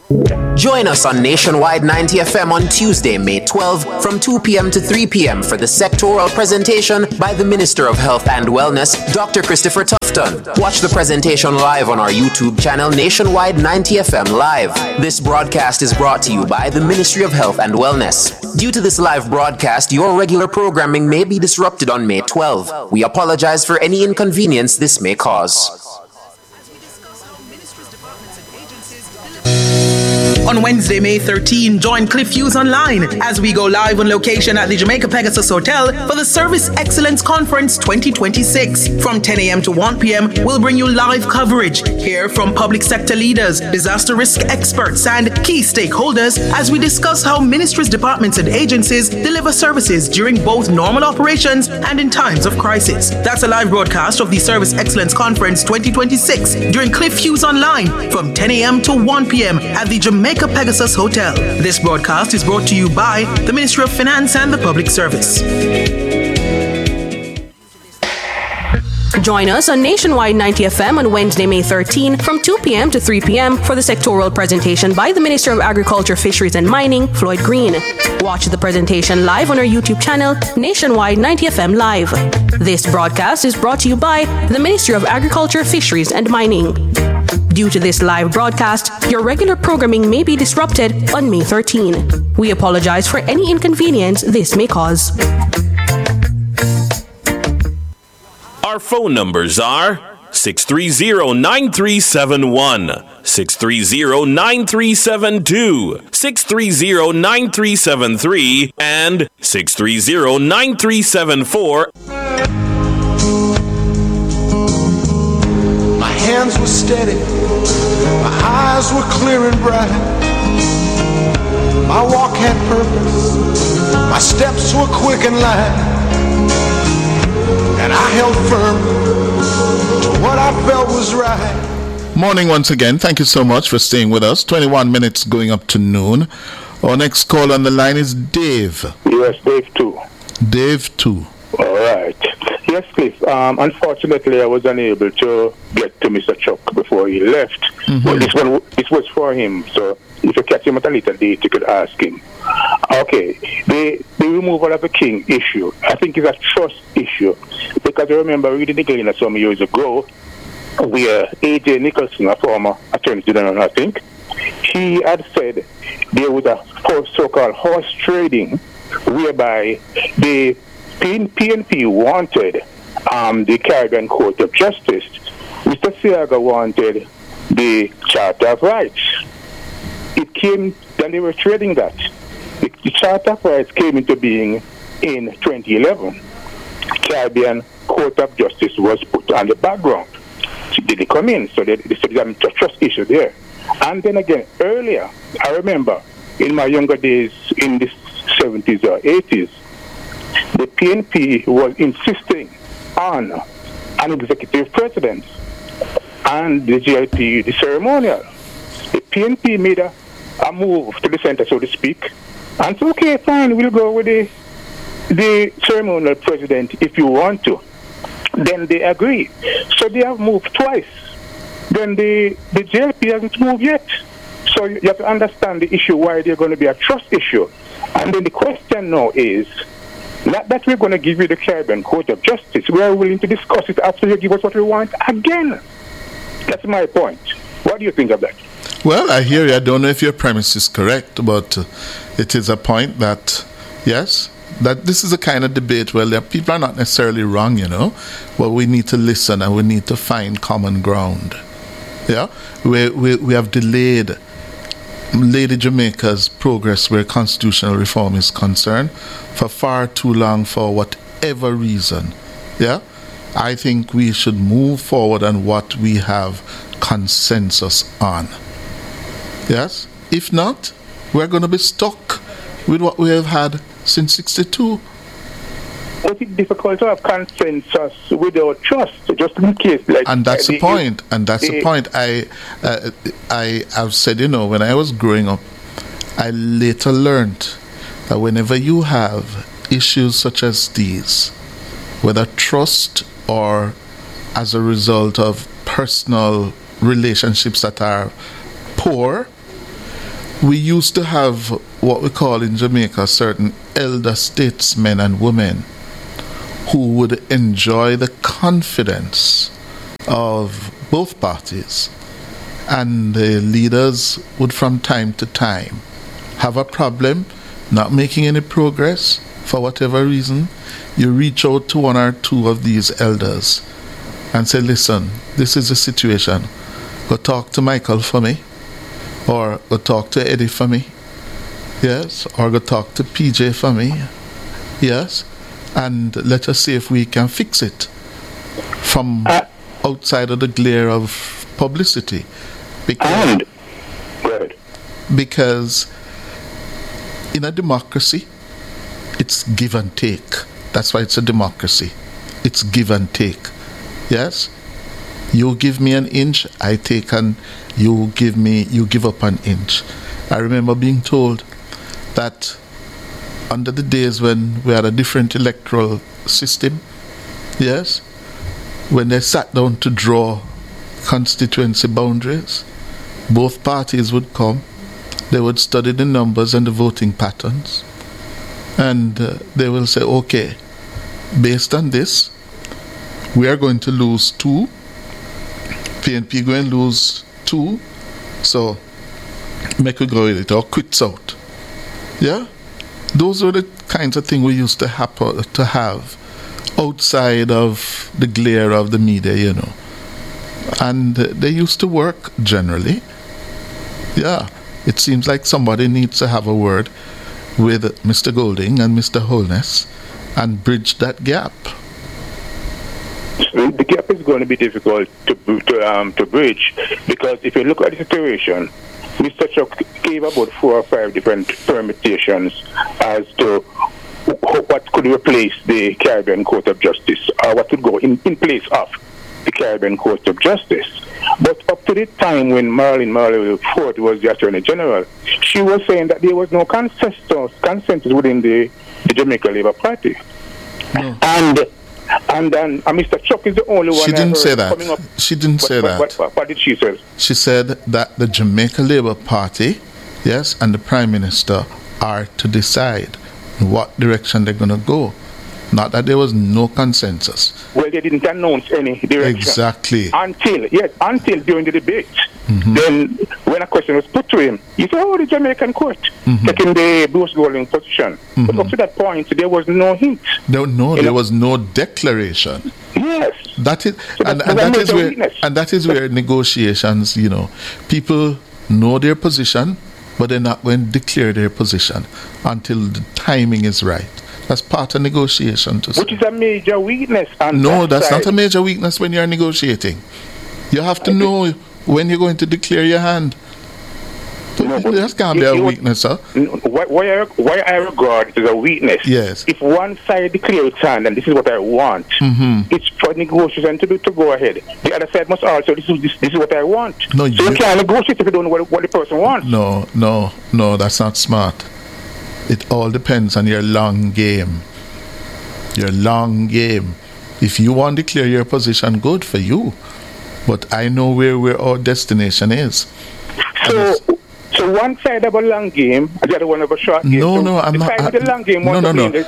Join us on Nationwide 90 FM on Tuesday, May 12 from 2 p.m. to 3 p.m. for the sectoral presentation by the Minister of Health and Wellness, Dr. Christopher Tufton. Watch the presentation live on our YouTube channel, Nationwide 90 FM Live. This broadcast is brought to you by the Ministry of Health and Wellness. Due to this live broadcast, your regular programming may be disrupted on May 12. We apologize for any inconvenience this may cause. On Wednesday, May 13, join Cliff Hughes Online as we go live on location at the Jamaica Pegasus Hotel for the Service Excellence Conference 2026. From 10 a.m. to 1 p.m., we'll bring you live coverage. Hear from public sector leaders, disaster risk experts, and key stakeholders as we discuss how ministries, departments, and agencies deliver services during both normal operations and in times of crisis. That's a live broadcast of the Service Excellence Conference 2026 during Cliff Hughes Online from 10 a.m. to 1 p.m. at the Jamaica Pegasus Hotel. This broadcast is brought to you by the Ministry of Finance and the Public Service. Join us on Nationwide 90 FM on Wednesday, May 13 from 2 p.m. to 3 p.m. for the sectoral presentation by the Minister of Agriculture, Fisheries and Mining, Floyd Green. Watch the presentation live on our YouTube channel, Nationwide 90 FM Live. This broadcast is brought to you by the Ministry of Agriculture, Fisheries and Mining. Due to this live broadcast, your regular programming may be disrupted on May 13. We apologize for any inconvenience this may cause. Our phone numbers are 630-9371, 630-9372, 630-9373, and 630-9374. My hands were steady, my eyes were clear and bright. My walk had purpose, my steps were quick and light. And I held firm to what I felt was right. Morning once again. Thank you so much for staying with us. 21 minutes going up to noon. Our next call on the line is Dave. Yes, Dave 2. Dave 2. All right. Yes, Cliff. Unfortunately, I was unable to get to Mr. Chuck before he left. Mm-hmm. But this was for him. So if you catch him at a later date, you could ask him. Okay. The removal of the king issue, I think, is a trust issue. Because I remember reading the Gleaner some years ago, where A.J. Nicholson, a former attorney general, I think, he had said there was a so-called horse trading whereby the PNP wanted the Caribbean Court of Justice. Mr. Seaga wanted the Charter of Rights. It came, then they were trading that. The Charter of Rights came into being in 2011. Caribbean Court of Justice was put on the background. So did they come in? So they said there's a trust issue there. And then again, earlier, I remember in my younger days in the 70s or 80s, the PNP was insisting on an executive president and the GLP, the ceremonial. The PNP made a move to the center, so to speak, and said, okay, fine, we'll go with the ceremonial president if you want to. Then they agree. So they have moved twice. Then the JLP hasn't moved yet. So you have to understand the issue, why they're going to be a trust issue. And then the question now is, not that we're going to give you the Caribbean Court of Justice. We are willing to discuss it after you give us what we want again. That's my point. What do you think of that? Well, I hear you. I don't know if your premise is correct, but it is a point that, yes, that this is a kind of debate where people are not necessarily wrong, but we need to listen and we need to find common ground. Yeah, we have delayed Lady Jamaica's progress where constitutional reform is concerned for far too long for whatever reason. Yeah, I think we should move forward on what we have consensus on. Yes, if not, we're going to be stuck with what we have had since 62. But it's difficult to have consensus without trust, just in case. And that's the point. And that's the point. I have said, when I was growing up, I later learned that whenever you have issues such as these, whether trust or as a result of personal relationships that are poor, we used to have what we call in Jamaica certain elder statesmen and women who would enjoy the confidence of both parties, and the leaders would from time to time have a problem, not making any progress for whatever reason. You reach out to one or two of these elders and say, listen, this is the situation. Go talk to Michael for me, or go talk to Eddie for me, yes, or go talk to PJ for me, yes, and let us see if we can fix it from outside of the glare of publicity. Because in a democracy, it's give and take. That's why it's a democracy. It's give and take. Yes? You give me an inch, I take an, you give up an inch. I remember being told that under the days when we had a different electoral system, yes, when they sat down to draw constituency boundaries, both parties would come, they would study the numbers and the voting patterns, and they will say, okay, based on this, we are going to lose 2, PNP going to lose 2, so make a go with it, or quits out. Yeah? Those are the kinds of things we used to have outside of the glare of the media, you know. And they used to work generally. Yeah. It seems like somebody needs to have a word with Mr. Golding and Mr. Holness and bridge that gap. The gap is going to be difficult to bridge, because if you look at the situation, Mr. Chuck gave about 4 or 5 different permutations as to what could replace the Caribbean Court of Justice, or what would go in place of the Caribbean Court of Justice. But up to the time when Marilyn Ford was the Attorney General, she was saying that there was no consensus within the Jamaica Labour Party. No. And then Mr. Chuck is the only one. She didn't say that. She didn't say that. What did she say? She said that the Jamaica Labour Party, yes, and the Prime Minister are to decide in what direction they're going to go. Not that there was no consensus. Well, they didn't announce any direction. Exactly. Until during the debate. Mm-hmm. Then, when a question was put to him, he said, the Jamaican court, taking the Bruce Golding position. Mm-hmm. But up to that point, there was no hint. There was no declaration. Yes. That is where negotiations, you know, people know their position, but they're not going to declare their position until the timing is right. That's part of negotiation. Which is a major weakness. No, that's not a major weakness when you're negotiating. You have to know when you're going to declare your hand. That can't be a weakness, sir. Why I regard it as a weakness, yes. If one side declares its hand, and this is what I want, it's for negotiation to go ahead. The other side must also, this is what I want. No, so you can't negotiate if you don't know what the person wants. No, that's not smart. It all depends on your long game. Your long game. If you want to declare your position, good for you. But I know where our destination is. So one side of a long game, and the other one of a short game. No, I'm not. The long game No.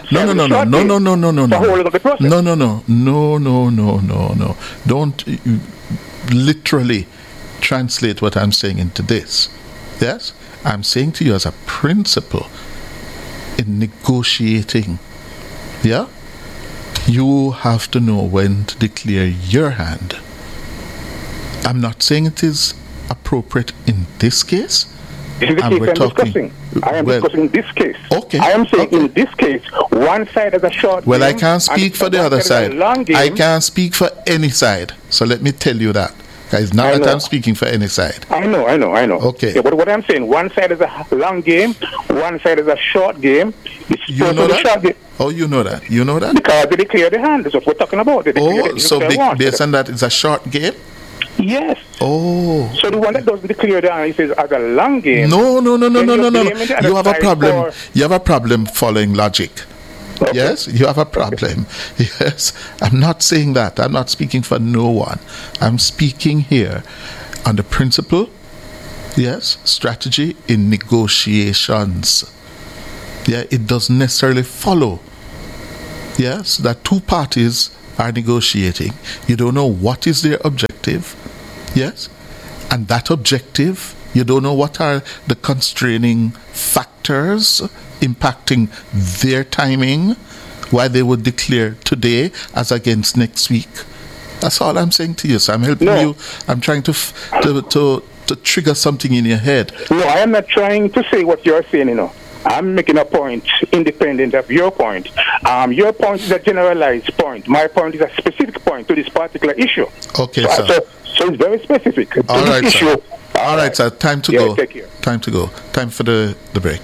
Don't literally translate what I'm saying into this. Yes? I'm saying to you as a principle, in negotiating, yeah, you have to know when to declare your hand. I'm not saying it is appropriate in this case. This is the case I'm discussing. I am discussing this case. Okay. I am saying in this case, one side has a short game. I can't speak for the other side. I can't speak for any side. So let me tell you that. It's not that I'm speaking for any side. I know. Okay. Yeah, but what I'm saying, one side is a long game, one side is a short game. You know that? Short game. Oh, you know that? You know that? Because they declare the hand. That's what we're talking about. So based on that, it's a short game? Yes. Oh. So the one that doesn't declare the hand, he says, as a long game. No. You have a problem. You have a problem following logic. Okay. Yes, you have a problem. Yes, I'm not saying that. I'm not speaking for no one. I'm speaking here on the principle Yes, strategy in negotiations. Yeah, it doesn't necessarily follow. Yes, that two parties are negotiating. You don't know what is their objective. Yes, and that objective, you don't know what are the constraining factors impacting their timing, why they would declare today as against next week. That's all I'm saying to you. So I'm helping you. I'm trying to trigger something in your head. No, I am not trying to say what you're saying, you know. I'm making a point independent of your point. Your point is a generalized point. My point is a specific point to this particular issue. Okay, sir. So it's very specific. All right, sir. All right, sir. Time to go. Take care. Time to go. Time for the break.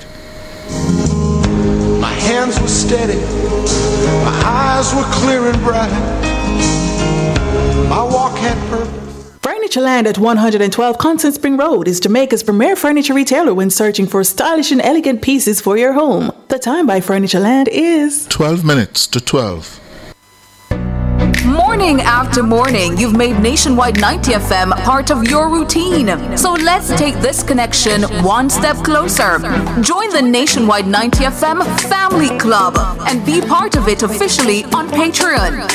My hands were steady. My eyes were clear and bright. My walk had purpose. Furnitureland at 112 Constant Spring Road is Jamaica's premier furniture retailer when searching for stylish and elegant pieces for your home. The time by Furnitureland is 12 minutes to 12. Morning after morning, you've made Nationwide 90 FM part of your routine. So let's take this connection one step closer. Join the Nationwide 90 FM Family Club and be part of it officially on Patreon.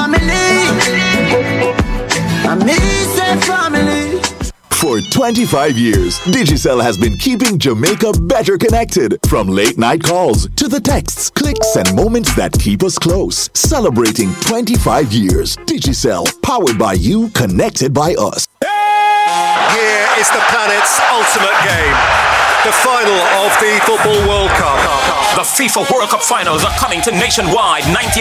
Family. For 25 years, Digicel has been keeping Jamaica better connected. From late night calls to the texts, clicks, and moments that keep us close. Celebrating 25 years. Digicel, powered by you, connected by us. Here is the planet's ultimate game. The final of the Football World Cup. The FIFA World Cup finals are coming to Nationwide 90